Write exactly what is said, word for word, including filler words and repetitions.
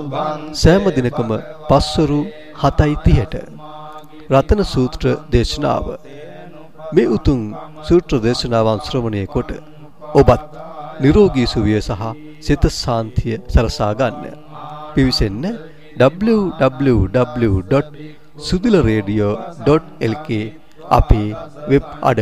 සෑම දිනකම පස්වරු හතයි තිහට රතන සූත්‍ර දේශනාව මේ උතුම් සූත්‍ර දේශනාවන් ශ්‍රවණය කොට ඔබත් නිරෝගී සුවය සහ සිත සාන්තිය සරසා ගන්න. පිවිසෙන්න w w w dot sudila radio dot l k අපේ වෙබ් අඩවි